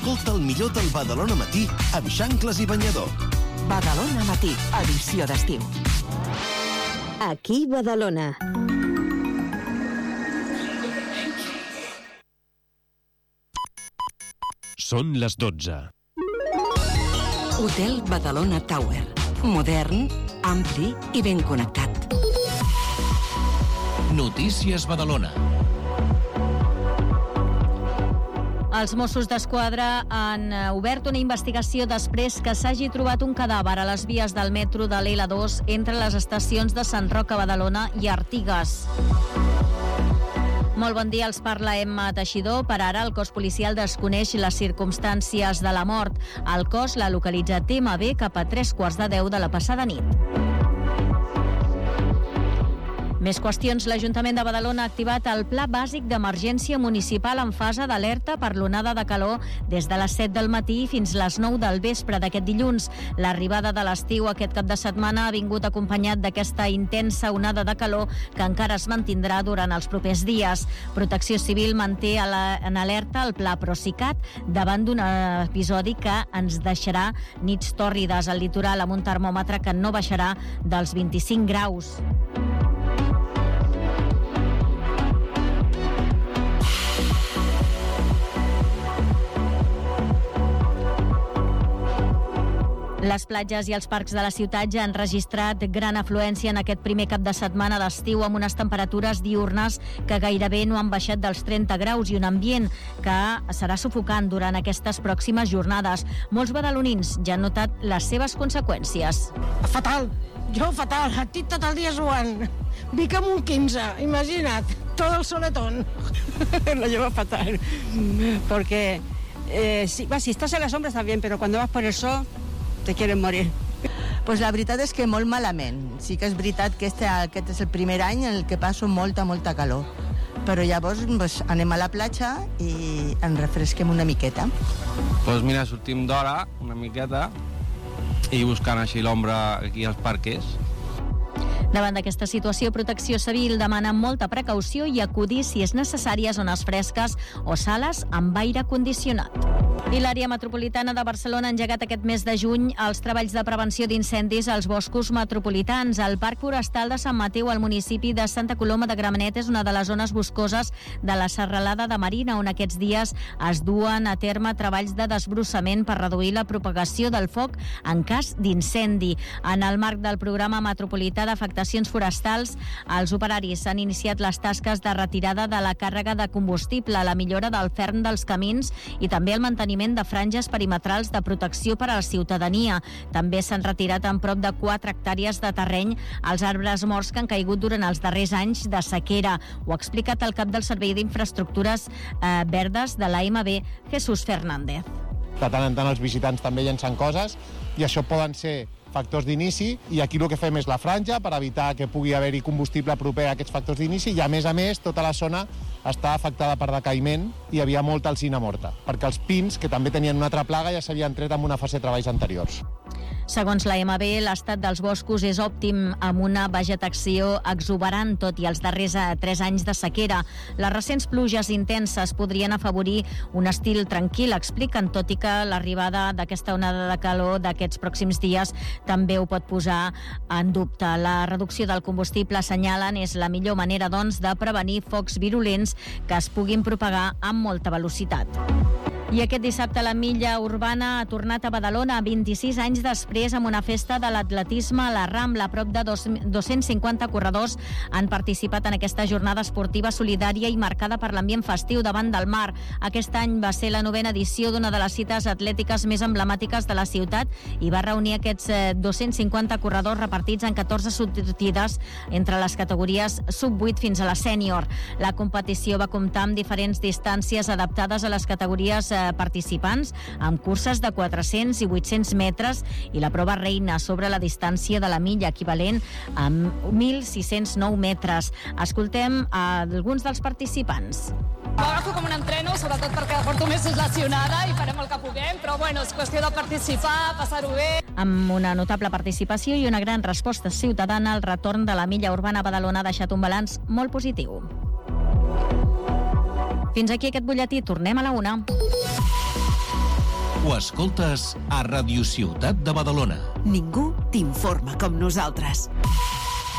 Escolta el millor del Badalona Matí amb Xancles i Banyador. Badalona Matí, edició d'estiu. Aquí Badalona. Són les 12. Hotel Badalona Tower. Modern, ampli i ben connectat. Notícies Badalona. Els Mossos d'Esquadra han obert una investigació després que s'hagi trobat un cadàver a les vies del metro de l'L2 entre les estacions de Sant Roc a Badalona i Artigas. Molt bon dia, els parla Emma Teixidor. Per ara, el cos policial desconeix les circumstàncies de la mort. El cos l'ha localitzat TMB cap a 3:15 de la passada nit. Més qüestions. L'Ajuntament de Badalona ha activat el Pla Bàsic d'Emergència Municipal en fase d'alerta per l'onada de calor des de les 7 del matí fins les 9 del vespre d'aquest dilluns. L'arribada de l'estiu aquest cap de setmana ha vingut acompanyat d'aquesta intensa onada de calor que encara es mantindrà durant els propers dies. Protecció Civil manté en alerta el Pla Procicat davant d'un episodi que ens deixarà nits tòrrides al litoral amb un termòmetre que no baixarà dels 25 graus. Les platges i els parcs de la ciutat ja han registrat gran afluència en aquest primer cap de setmana d'estiu amb unes temperatures diürnes que gairebé no han baixat dels 30 graus i un ambient que serà sufocant durant aquestes pròximes jornades. Molts badalonins ja han notat les seves conseqüències. Fatal, jo fatal, estic tot el dia suant. Vic amb un 15, imagina't, todo el soletón. Lo llevo fatal, porque si estás en la sombra está bien, pero cuando vas por el sol te quieren morir. Pues la veritat és que molt malament. Sí que és veritat que aquest és el primer any en el que passo molta calor. Però llavors anem a la platja i ens refresquem una miqueta. Doncs mira, sortim d'hora una miqueta i buscant així l'ombra aquí als parques. Davant d'aquesta situació, Protecció Civil demana molta precaució i acudir si és necessari a zones fresques o sales amb aire condicionat. I l'àrea metropolitana de Barcelona ha engegat aquest mes de juny els treballs de prevenció d'incendis als boscos metropolitans. El Parc Forestal de Sant Mateu, al municipi de Santa Coloma de Gramenet, és una de les zones boscoses de la serralada de Marina, on aquests dies es duen a terme treballs de desbrossament per reduir la propagació del foc en cas d'incendi. En el marc del programa metropolità d'afectacions forestals, els operaris han iniciat les tasques de retirada de la càrrega de combustible, la millora del ferm dels camins i també el manteniment de franges perimetrals de protecció per a la ciutadania. També s'han retirat en prop de 4 hectàrees de terreny els arbres morts que han caigut durant els darrers anys de sequera. Ho ha explicat el cap del Servei d'Infraestructures Verdes de l'AMB, Jesús Fernández. De tant en tant els visitants també llencen coses i això poden ser factors d'inici, i aquí el que fem és la franja per evitar que pugui haver-hi combustible proper a aquests factors d'inici, i a més, tota la zona està afectada per decaïment i hi havia molta alzina morta, perquè els pins, que també tenien una altra plaga, ja s'havien tret en una fase de treballs anteriors. Segons l'AMB, l'estat dels boscos és òptim, amb una vegetació exuberant, tot i els darrers 3 anys de sequera. Les recents pluges intenses podrien afavorir un estil tranquil, expliquen, tot i que l'arribada d'aquesta onada de calor d'aquests pròxims dies també ho pot posar en dubte. La reducció del combustible, assenyalen, és la millor manera, doncs, de prevenir focs virulents que es puguin propagar amb molta velocitat. I aquest dissabte la milla urbana ha tornat a Badalona 26 anys després amb una festa de l'atletisme a la Rambla. Prop de 250 corredors han participat en aquesta jornada esportiva solidària i marcada per l'ambient festiu davant del mar. Aquest any va ser la 9ª edició d'una de les cites atlètiques més emblemàtiques de la ciutat i va reunir aquests 250 corredors repartits en 14 sortides entre les categories sub-8 fins a la sènior. La competició va comptar amb diferents distàncies adaptades a les categories participants, amb curses de 400 i 800 metres i la prova reina sobre la distància de la milla, equivalent a 1.609 metres. Escoltem alguns dels participants. Ho agafo com un entreno, sobretot perquè porto mesos lesionada i farem el que puguem, però bueno, és qüestió de participar, passar-ho bé. Amb una notable participació i una gran resposta ciutadana, el retorn de la milla urbana a Badalona ha deixat un balanç molt positiu. Fins aquí aquest butlletí, tornem a la 1. Ho escoltes a Radio Ciutat de Badalona. Ningú t'informa com nosaltres.